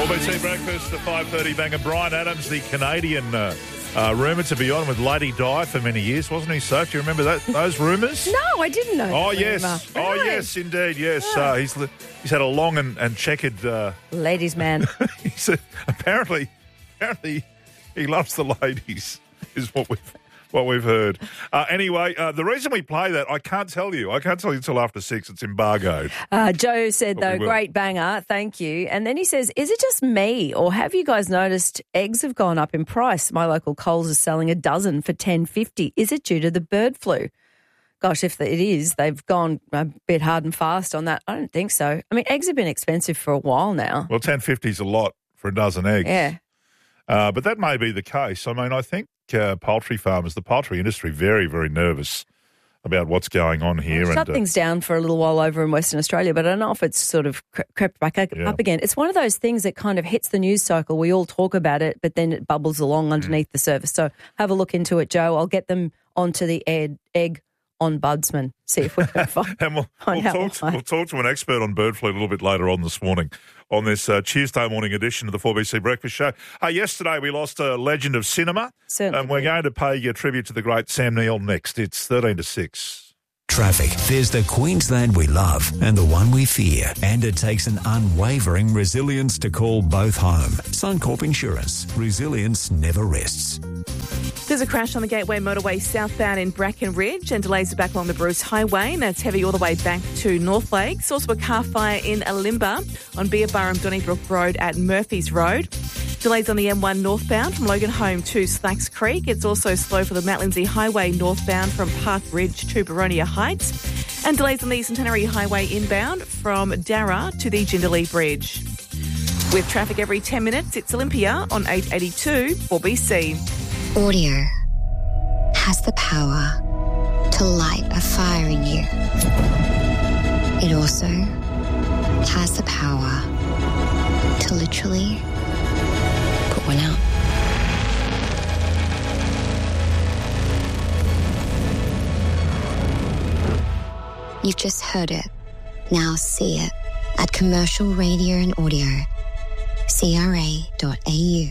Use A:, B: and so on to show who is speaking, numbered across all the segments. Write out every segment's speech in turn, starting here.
A: 4BC Breakfast, the 5:30 banger. Brian Adams, the Canadian rumoured to be on with Lady Di for many years, wasn't he, Soph? Do you remember those rumours?
B: No, I didn't know.
A: Oh,
B: that
A: yes.
B: rumour.
A: Oh,
B: Really?
A: yes, indeed, yes. He's had a long and checkered...
B: Ladies' man.
A: apparently he loves the ladies, is what we've heard. Anyway, the reason we play that, I can't tell you until after 6. It's embargoed.
B: Joe said, though, great banger, thank you. And then he says, is it just me or have you guys noticed eggs have gone up in price? My local Coles is selling a dozen for $10.50. Is it due to the bird flu? Gosh, if it is, they've gone a bit hard and fast on that. I don't think so. I mean, eggs have been expensive for a while now.
A: Well, $10.50 is a lot for a dozen eggs.
B: Yeah.
A: But that may be the case. I mean, I think poultry farmers, the poultry industry, very, very nervous about what's going on here.
B: Shut things down for a little while over in Western Australia, but I don't know if it's sort of crept back up again. It's one of those things that kind of hits the news cycle. We all talk about it, but then it bubbles along underneath the surface. So have a look into it, Joe. I'll get them onto the egg ombudsman, see if we can find
A: and we'll talk to an expert on bird flu a little bit later on this morning on this Tuesday morning edition of the 4BC Breakfast Show. Yesterday we lost a legend of cinema.
B: Certainly.
A: And we're going to pay a tribute to the great Sam Neill next. It's 13 to 6.
C: Traffic. There's the Queensland we love and the one we fear. And it takes an unwavering resilience to call both home. Suncorp Insurance. Resilience never rests.
D: There's a crash on the Gateway Motorway southbound in Bracken Ridge and delays are back along the Bruce Highway, and that's heavy all the way back to North Lakes. Also a car fire in Alimba on Beerburrum Donnybrook Road at Murphy's Road. Delays on the M1 northbound from Logan Home to Slacks Creek. It's also slow for the Mount Lindsay Highway northbound from Park Ridge to Baronia Heights. And delays on the Centenary Highway inbound from Darra to the Jindalee Bridge. With traffic every 10 minutes, it's Olympia on 882 4BC.
E: Audio has the power to light a fire in you. It also has the power to literally put one out. You've just heard it. Now see it at Commercial Radio and Audio. CRA.au.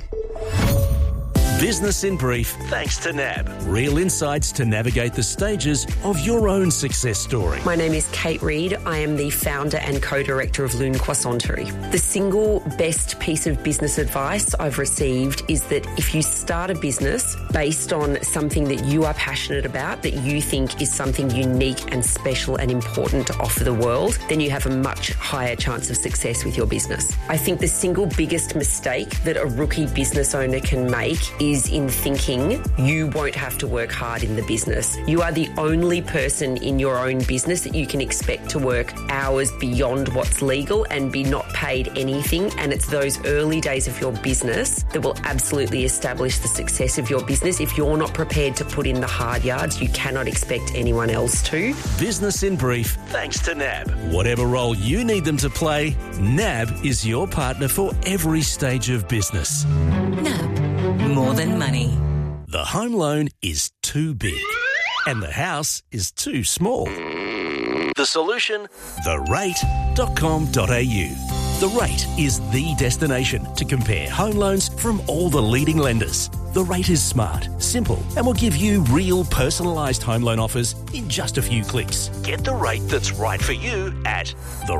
F: Business in Brief, thanks to NAB. Real insights to navigate the stages of your own success story.
G: My name is Kate Reid. I am the founder and co-director of Lune Croissanterie. The single best piece of business advice I've received is that if you start a business based on something that you are passionate about, that you think is something unique and special and important to offer the world, then you have a much higher chance of success with your business. I think the single biggest mistake that a rookie business owner can make is in thinking you won't have to work hard in the business. You are the only person in your own business that you can expect to work hours beyond what's legal and be not paid anything. And it's those early days of your business that will absolutely establish the success of your business. If you're not prepared to put in the hard yards, you cannot expect anyone else to.
F: Business in Brief, thanks to NAB. Whatever role you need them to play, NAB is your partner for every stage of business.
H: NAB. More than money.
F: The home loan is too big and the house is too small. The solution? therate.com.au. The Rate is the destination to compare home loans from all the leading lenders. The Rate is smart, simple, and will give you real personalised home loan offers in just a few clicks. Get the rate that's right for you at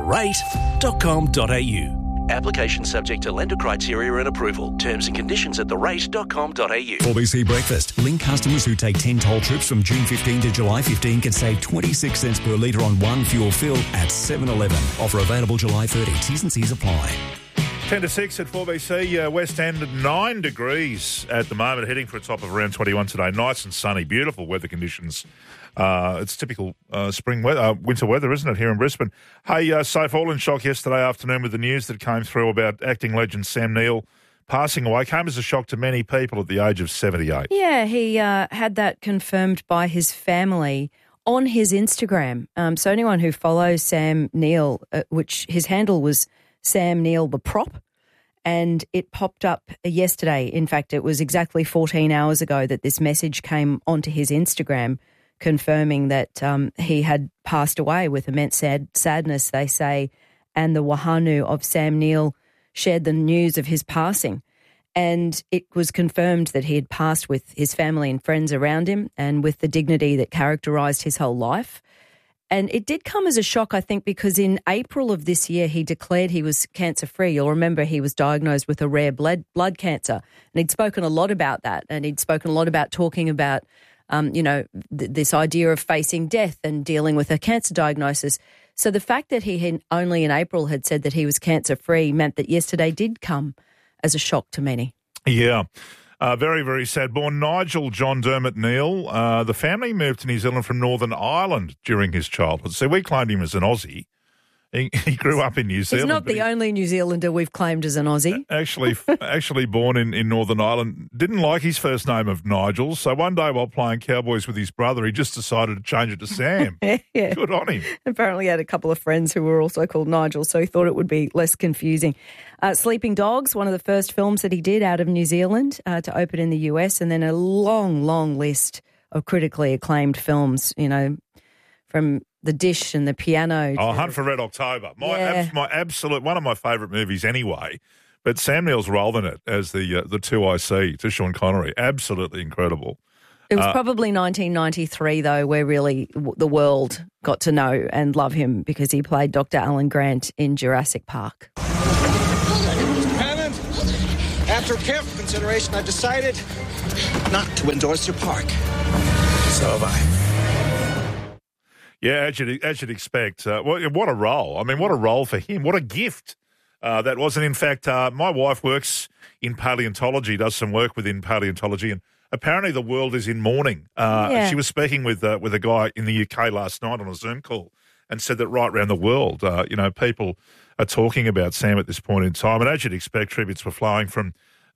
F: therate.com.au. Application subject to lender criteria and approval. Terms and conditions at therate.com.au.
C: 4BC Breakfast. Link customers who take 10 toll trips from June 15 to July 15 can save 26 cents per litre on one fuel fill at 7-Eleven. Offer available July 30. T's and C's apply.
A: 10 to 6 at 4BC. West End at 9 degrees at the moment, heading for a top of around 21 today. Nice and sunny, beautiful weather conditions. It's typical spring weather, winter weather, isn't it, here in Brisbane? Hey, Soph, all in shock yesterday afternoon with the news that came through about acting legend Sam Neill passing away. Came as a shock to many people at the age of 78.
B: Yeah, he had that confirmed by his family on his Instagram. So anyone who follows Sam Neill, which his handle was Sam Neill the Prop, and it popped up yesterday. In fact, it was exactly 14 hours ago that this message came onto his Instagram confirming that he had passed away with immense sadness, they say, and the wahanu of Sam Neill shared the news of his passing. And it was confirmed that he had passed with his family and friends around him and with the dignity that characterised his whole life. And it did come as a shock, I think, because in April of this year, he declared he was cancer-free. You'll remember he was diagnosed with a rare blood cancer. And he'd spoken a lot about that. And he'd spoken a lot about talking about, this idea of facing death and dealing with a cancer diagnosis. So the fact that he had only in April had said that he was cancer-free meant that yesterday did come as a shock to many.
A: Yeah. Very, very sad. Born Nigel John Dermot Neal. The family moved to New Zealand from Northern Ireland during his childhood. So we claimed him as an Aussie. He grew up in New Zealand.
B: He's not the only New Zealander we've claimed as an Aussie.
A: Actually born in Northern Ireland. Didn't like his first name of Nigel. So one day while playing Cowboys with his brother, he just decided to change it to Sam.
B: Yeah.
A: Good on him.
B: Apparently he had a couple of friends who were also called Nigel, so he thought it would be less confusing. Sleeping Dogs, one of the first films that he did out of New Zealand to open in the US, and then a long, long list of critically acclaimed films, from The Dish and The Piano.
A: Hunt for Red October. My absolute, one of my favourite movies anyway. But Sam Neill's role in it as the 2IC to Sean Connery, absolutely incredible.
B: It was probably 1993, though, where really the world got to know and love him because he played Dr. Alan Grant in Jurassic Park.
I: Mr. Hammond, after careful consideration, I've decided not to endorse your park. So have I.
A: Yeah, as you'd expect. What a role. I mean, what a role for him. What a gift that was. And in fact, my wife works in paleontology, does some work within paleontology, and apparently the world is in mourning. She was speaking with a guy in the UK last night on a Zoom call and said that right around the world, people are talking about Sam at this point in time. And as you'd expect, tributes were flowing from,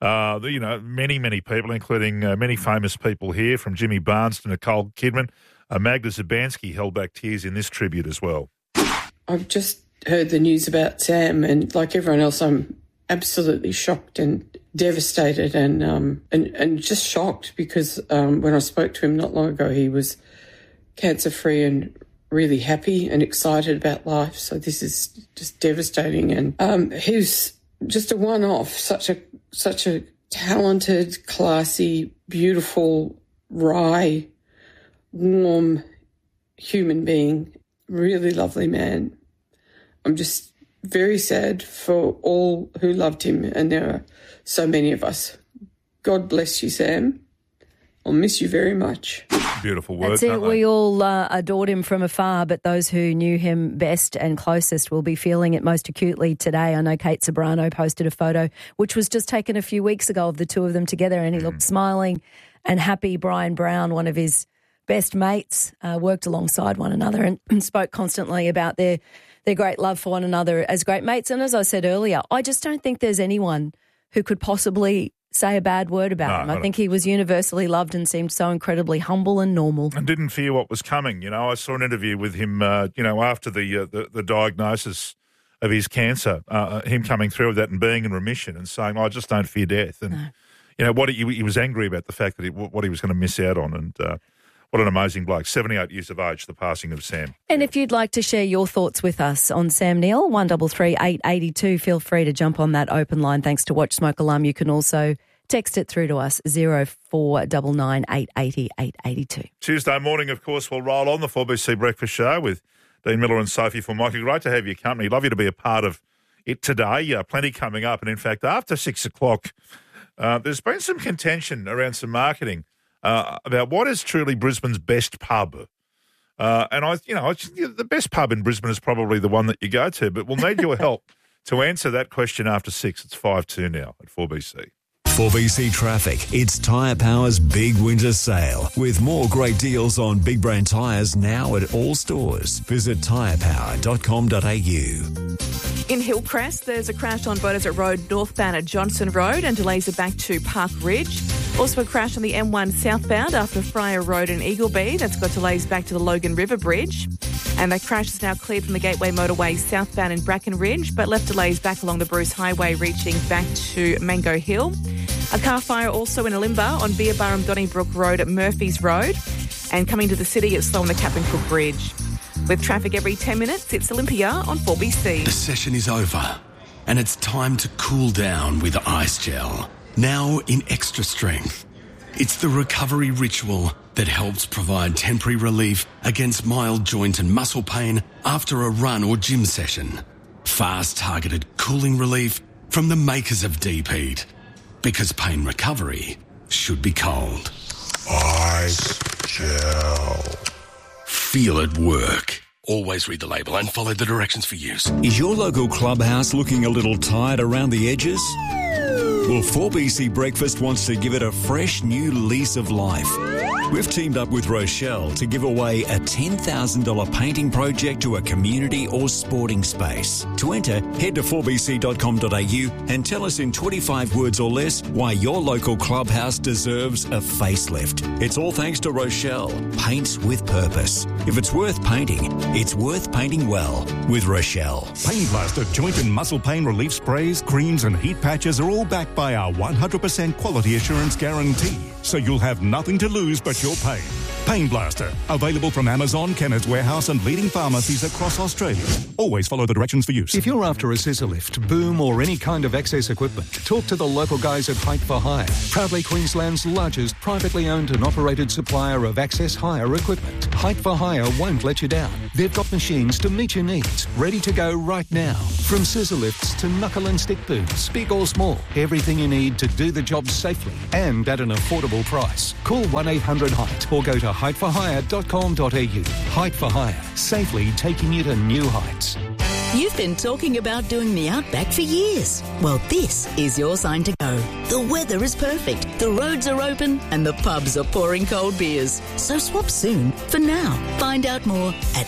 A: many, many people, including many famous people here, from Jimmy Barnes to Nicole Kidman. Magda Zabansky held back tears in this tribute as well.
J: I've just heard the news about Sam, and like everyone else, I'm absolutely shocked and devastated and just shocked because when I spoke to him not long ago, he was cancer-free and really happy and excited about life. So this is just devastating. And he was just a one-off, such a talented, classy, beautiful, wry, warm human being, really lovely man. I'm just very sad for all who loved him, and there are so many of us. God bless you, Sam. I'll miss you very much.
A: Beautiful words.
B: That's it. We all adored him from afar, but those who knew him best and closest will be feeling it most acutely today. I know Kate Sobrano posted a photo, which was just taken a few weeks ago, of the two of them together, and he looked smiling and happy. Brian Brown, one of his best mates, worked alongside one another and spoke constantly about their great love for one another as great mates. And as I said earlier, I just don't think there's anyone who could possibly say a bad word about him. I think he was universally loved and seemed so incredibly humble and normal.
A: And didn't fear what was coming. I saw an interview with him, after the diagnosis of his cancer, him coming through with that and being in remission and saying, I just don't fear death. And, he was angry about the fact that what he was going to miss out on. And what an amazing bloke. 78 years of age, the passing of Sam.
B: And if you'd like to share your thoughts with us on Sam Neill, 1333 882, feel free to jump on that open line. Thanks to Watch Smoke Alarm. You can also text it through to us, 0499 880 882.
A: Tuesday morning, of course, we'll roll on the 4BC Breakfast Show with Dean Miller and Sophie Formica. Great to have your company. Love you to be a part of it today. Plenty coming up. And in fact, after 6 o'clock, there's been some contention around some marketing about what is truly Brisbane's best pub. And the best pub in Brisbane is probably the one that you go to, but we'll need your help to answer that question after 6. It's 5-2 now at 4BC.
C: 4BC Traffic. It's Tyre Power's big winter sale with more great deals on big brand tyres now at all stores. Visit tyrepower.com.au.
D: In Hillcrest, there's a crash on Beaudesert Road northbound at Johnson Road, and delays are back to Park Ridge. Also a crash on the M1 southbound after Fryer Road in Eagleby. That's got delays back to the Logan River Bridge. And that crash is now cleared from the Gateway Motorway southbound in Bracken Ridge, but left delays back along the Bruce Highway reaching back to Mango Hill. A car fire also in Alimba on Beerburrum Donnybrook Road at Murphy's Road. And coming to the city, it's slow on the Captain Cook Bridge. With traffic every 10 minutes, it's Olympia on 4BC.
K: The session is over. and it's time to cool down with Ice Gel. Now in extra strength. It's the recovery ritual that helps provide temporary relief against mild joint and muscle pain after a run or gym session. Fast targeted cooling relief from the makers of Deep Heat. Because pain recovery should be cold.
L: Ice Gel.
K: Feel it work. Always read the label and follow the directions for use.
C: Is your local clubhouse looking a little tired around the edges? Well, 4BC Breakfast wants to give it a fresh new lease of life. We've teamed up with Rochelle to give away a $10,000 painting project to a community or sporting space. To enter, head to 4bc.com.au and tell us in 25 words or less why your local clubhouse deserves a facelift. It's all thanks to Rochelle. Paints with purpose. If it's worth painting, it's worth painting well with Rochelle.
M: Pain Blaster joint and muscle pain relief sprays, creams and heat patches are all backed by our 100% quality assurance guarantee. So you'll have nothing to lose but your pain. Pain Blaster. Available from Amazon, Chemist Warehouse and leading pharmacies across Australia. Always follow the directions for use.
N: If you're after a scissor lift, boom or any kind of access equipment, talk to the local guys at Height for Hire. Proudly Queensland's largest privately owned and operated supplier of access hire equipment. Height for Hire won't let you down. They've got machines to meet your needs, ready to go right now. From scissor lifts to knuckle and stick booms, big or small, everything you need to do the job safely and at an affordable price. Call 1-800-HEIGHT or go to heightforhire.com.au. Height for Hire, safely taking you to new heights.
H: You've been talking about doing the Outback for years. Well, this is your sign to go. The weather is perfect, the roads are open, and the pubs are pouring cold beers. So swap soon for now. Find out more at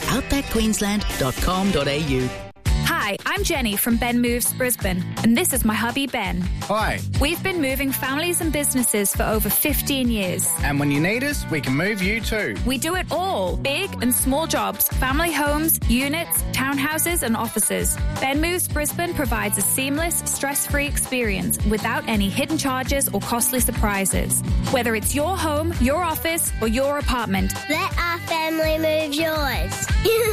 H: outbackqueensland.com.au.
O: Hi, I'm Jenny from Ben Moves Brisbane, and this is my hubby Ben.
P: Hi.
O: We've been moving families and businesses for over 15 years.
P: And when you need us, we can move you too.
O: We do it all, big and small jobs, family homes, units, townhouses and offices. Ben Moves Brisbane provides a seamless, stress-free experience without any hidden charges or costly surprises. Whether it's your home, your office or your apartment.
Q: Let our family move yours.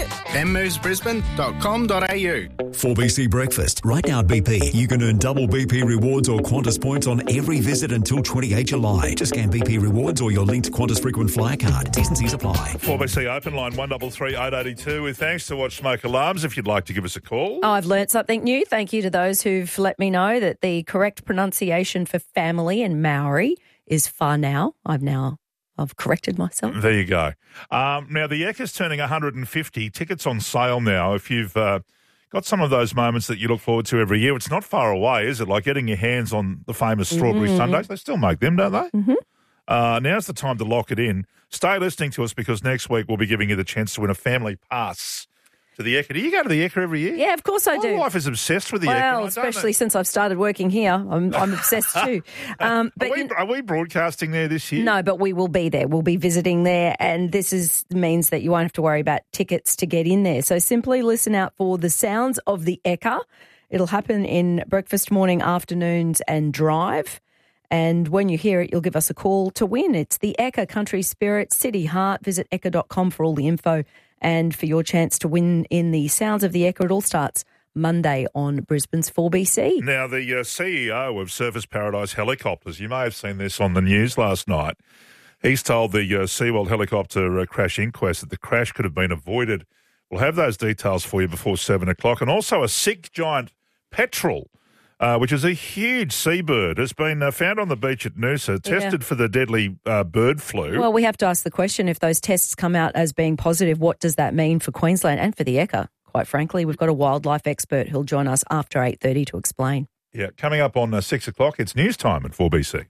P: benmovesbrisbane.com.au.
C: 4BC Breakfast. Right now at BP, you can earn double BP rewards or Qantas points on every visit until 28 July. Just scan BP rewards or your linked Qantas frequent flyer card. T's and C's apply.
A: 4BC open line 133 882 with thanks to Watch Smoke Alarms. If you'd like to give us a call.
B: I've learnt something new. Thank you to those who've let me know that the correct pronunciation for family in Maori is whānau. I've corrected myself.
A: There you go. Now, the Ekka's turning 150. Tickets on sale now. If you've got some of those moments that you look forward to every year, it's not far away, is it? Like getting your hands on the famous strawberry sundaes. They still make them, don't they?
B: Mm-hmm.
A: Now's the time to lock it in. Stay listening to us because next week we'll be giving you the chance to win a family pass to the Ekka. Do you go to the Ekka every year?
B: Yeah, of course I do.
A: My wife is obsessed with the Ekka.
B: Well, especially since I've started working here. I'm obsessed too.
A: Are we broadcasting there this year?
B: No, but we will be there. We'll be visiting there, and this means that you won't have to worry about tickets to get in there. So simply listen out for the sounds of the Ekka. It'll happen in breakfast, morning, afternoons and drive. And when you hear it, you'll give us a call to win. It's the Ekka Country Spirit City Heart. Visit ekka.com for all the info and for your chance to win in the Sounds of the Ekka. It all starts Monday on Brisbane's 4BC.
A: Now, the CEO of Surfers Paradise Helicopters, you may have seen this on the news last night. He's told the SeaWorld helicopter crash inquest that the crash could have been avoided. We'll have those details for you before 7 o'clock. And also a sick giant petrel, which is a huge seabird, has been found on the beach at Noosa, tested for the deadly bird flu.
B: Well, we have to ask the question, if those tests come out as being positive, what does that mean for Queensland and for the Ekka? Quite frankly, we've got a wildlife expert who'll join us after 8:30 to explain.
A: Yeah, coming up on 6 o'clock, it's news time at 4BC.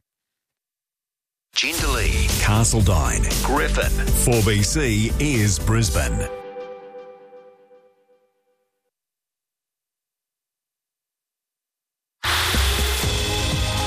C: Jindalee, Castledine, Griffin. 4BC is Brisbane.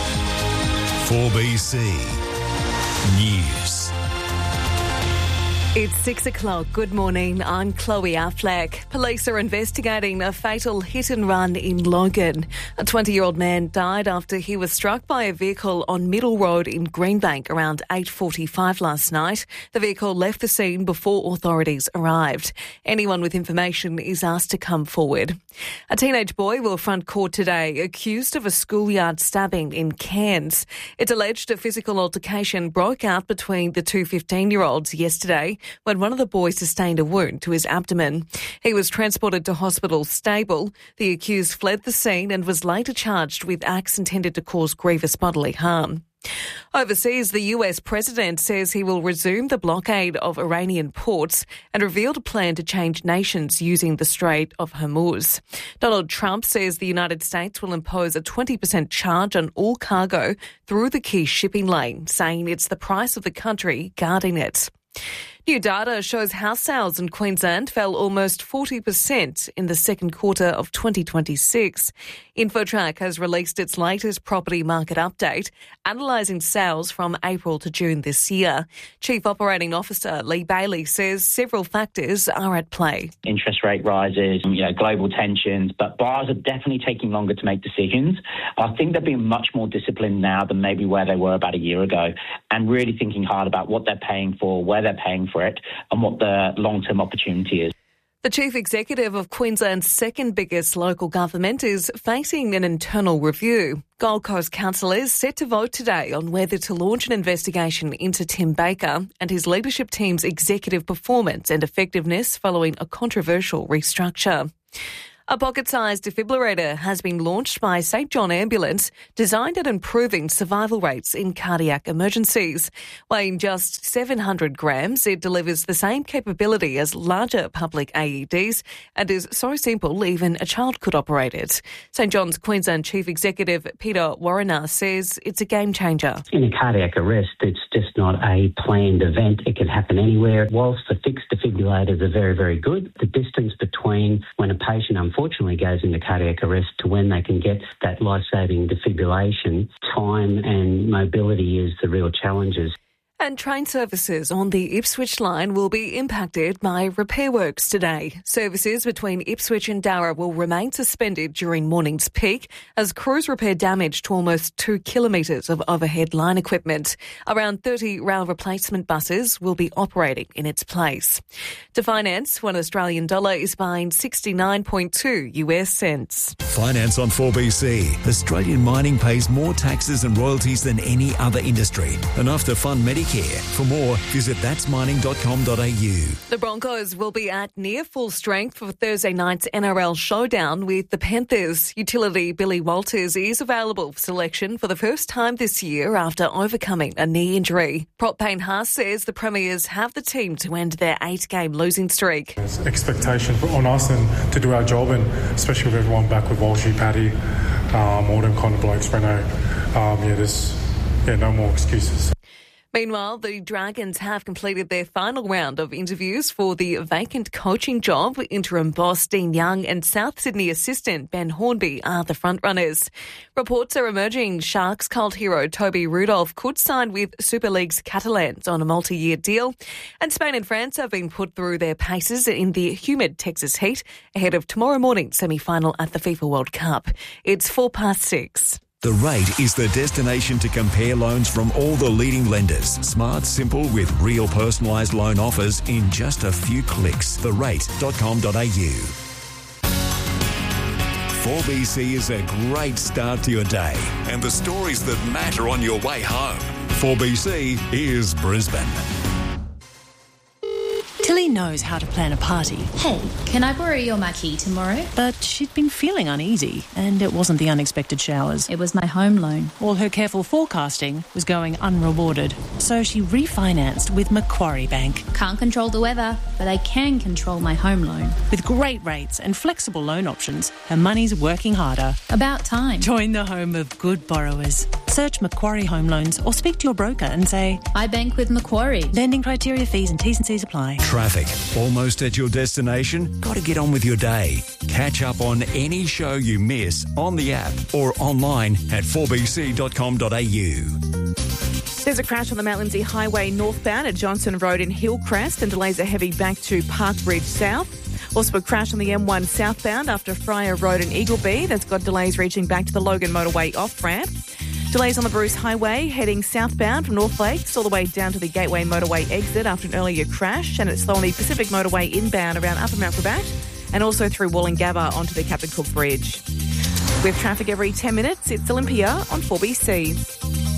C: For BC News.
D: It's 6 o'clock. Good morning. I'm Chloe Affleck. Police are investigating a fatal hit and run in Logan. A 20-year-old man died after he was struck by a vehicle on Middle Road in Greenbank around 8:45 last night. The vehicle left the scene before authorities arrived. Anyone with information is asked to come forward. A teenage boy will front court today accused of a schoolyard stabbing in Cairns. It's alleged a physical altercation broke out between the two 15-year-olds yesterday when one of the boys sustained a wound to his abdomen. He was transported to hospital stable. The accused fled the scene and was later charged with acts intended to cause grievous bodily harm. Overseas, the US president says he will resume the blockade of Iranian ports and revealed a plan to change nations using the Strait of Hormuz. Donald Trump says the United States will impose a 20% charge on all cargo through the key shipping lane, saying it's the price of the country guarding it. New data shows house sales in Queensland fell almost 40% in the second quarter of 2026. Infotrack has released its latest property market update, analysing sales from April to June this year. Chief Operating Officer Lee Bailey says several factors are at play.
R: Interest rate rises, global tensions, but buyers are definitely taking longer to make decisions. I think they're being much more disciplined now than maybe where they were about a year ago, and really thinking hard about what they're paying for, where they're paying for it, and what the long-term opportunity is.
D: The Chief Executive of Queensland's second biggest local government is facing an internal review. Gold Coast Council is set to vote today on whether to launch an investigation into Tim Baker and his leadership team's executive performance and effectiveness following a controversial restructure. A pocket-sized defibrillator has been launched by St John Ambulance, designed at improving survival rates in cardiac emergencies. Weighing just 700 grams, it delivers the same capability as larger public AEDs and is so simple even a child could operate it. St John's Queensland Chief Executive Peter Warriner says it's a game-changer.
S: In a cardiac arrest, it's just not a planned event. It can happen anywhere. Whilst the fixed defibrillators are very, very good, the distance between when a patient unfortunately goes into cardiac arrest to when they can get that life-saving defibrillation, time and mobility is the real challenges.
D: And train services on the Ipswich line will be impacted by repair works today. Services between Ipswich and Darra will remain suspended during morning's peak as crews repair damage to almost 2 kilometres of overhead line equipment. Around 30 rail replacement buses will be operating in its place. To finance, $1 Australian is buying 69.2 US cents.
C: Finance on 4BC. Australian mining pays more taxes and royalties than any other industry. Enough to fund Medicare. For more, visit thatsmining.com.au.
D: The Broncos will be at near full strength for Thursday night's NRL showdown with the Panthers. Utility Billy Walters is available for selection for the first time this year after overcoming a knee injury. Prop Payne Haas says the Premiers have the team to end their 8-game losing streak.
T: There's expectation on us and to do our job, and especially with everyone back with Walshy, Paddy, all them kind of blokes, Reno. There's no more excuses.
D: Meanwhile, the Dragons have completed their final round of interviews for the vacant coaching job. Interim boss Dean Young and South Sydney assistant Ben Hornby are the frontrunners. Reports are emerging Sharks cult hero Toby Rudolph could sign with Super League's Catalans on a multi-year deal. And Spain and France have been put through their paces in the humid Texas heat ahead of tomorrow morning's semi-final at the FIFA World Cup. It's 6:04.
C: The Rate is the destination to compare loans from all the leading lenders. Smart, simple, with real personalised loan offers in just a few clicks. therate.com.au. 4BC is a great start to your day and the stories that matter on your way home. 4BC is Brisbane.
U: Tilly knows how to plan a party.
V: Hey, can I borrow your marquee tomorrow?
U: But she'd been feeling uneasy, and it wasn't the unexpected showers.
V: It was my home loan.
U: All her careful forecasting was going unrewarded. So she refinanced with Macquarie Bank.
V: Can't control the weather, but I can control my home loan.
U: With great rates and flexible loan options, her money's working harder.
V: About time.
U: Join the home of good borrowers. Search Macquarie Home Loans or speak to your broker and say,
V: I bank with Macquarie.
U: Lending criteria, fees and T's and C's apply.
C: Traffic. Almost at your destination? Got to get on with your day. Catch up on any show you miss on the app or online at 4bc.com.au.
D: There's a crash on the Mount Lindesay Highway northbound at Johnson Road in Hillcrest and delays are heavy back to Park Ridge South. Also a crash on the M1 southbound after Fryer Road in Eagleby. That's got delays reaching back to the Logan Motorway off-ramp. Delays on the Bruce Highway heading southbound from North Lakes all the way down to the Gateway Motorway exit after an earlier crash, and it's slow on the Pacific Motorway inbound around Upper Mount Gravatt and also through Wollongabba onto the Captain Cook Bridge. With traffic every 10 minutes, it's Olympia on 4BC.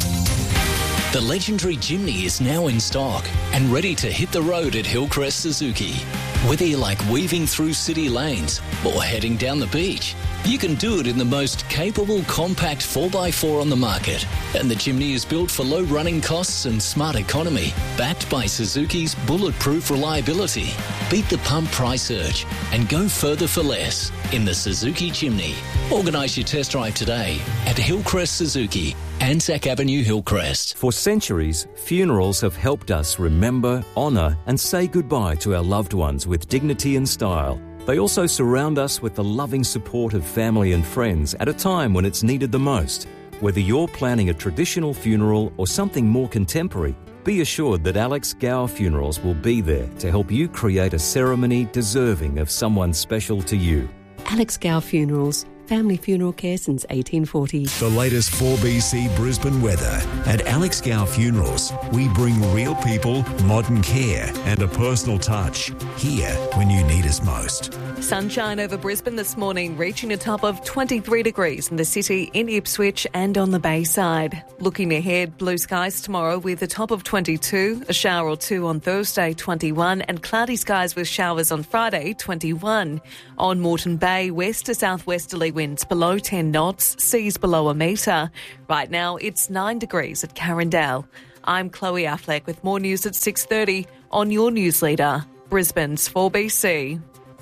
E: The legendary Jimny is now in stock and ready to hit the road at Hillcrest Suzuki. Whether you like weaving through city lanes or heading down the beach, you can do it in the most capable compact 4x4 on the market. And the Jimny is built for low running costs and smart economy, backed by Suzuki's bulletproof reliability. Beat the pump price surge and go further for less in the Suzuki Jimny. Organise your test drive today at Hillcrest Suzuki, Anzac Avenue, Hillcrest.
G: For centuries, funerals have helped us remember, honour and say goodbye to our loved ones with dignity and style. They also surround us with the loving support of family and friends at a time when it's needed the most. Whether you're planning a traditional funeral or something more contemporary, be assured that Alex Gower Funerals will be there to help you create a ceremony deserving of someone special to you.
W: Alex Gower Funerals, family funeral care since 1840.
C: The latest 4BC Brisbane weather. At Alex Gower Funerals, we bring real people, modern care and a personal touch. Here when you need us most.
D: Sunshine over Brisbane this morning, reaching a top of 23 degrees in the city, in Ipswich and on the Bayside. Looking ahead, blue skies tomorrow with a top of 22, a shower or two on Thursday, 21, and cloudy skies with showers on Friday, 21. On Moreton Bay, west to southwesterly winds below 10 knots, seas below a metre. Right now, it's 9 degrees at Carindale. I'm Chloe Affleck with more news at 6:30 on your news leader, Brisbane's 4BC.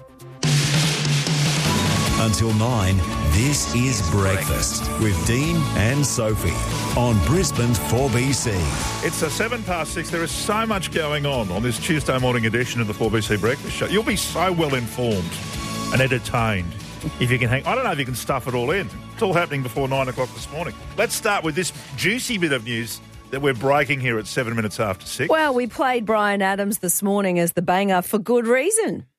C: Until 9, this is Breakfast with Dean and Sophie on Brisbane's 4BC.
A: It's 6:07. There is so much going on this Tuesday morning edition of the 4BC Breakfast Show. You'll be so well informed and entertained if you can hang. I don't know if you can stuff it all in. It's all happening before 9 o'clock this morning. Let's start with this juicy bit of news that we're breaking here at 7 minutes after 6.
B: Well, we played Bryan Adams this morning as the banger for good reason.